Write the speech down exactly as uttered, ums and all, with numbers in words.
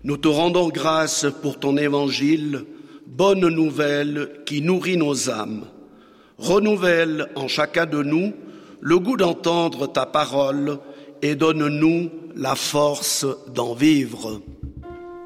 Nous te rendons grâce pour ton évangile, bonne nouvelle qui nourrit nos âmes. Renouvelle en chacun de nous le goût d'entendre ta parole et donne-nous la force d'en vivre.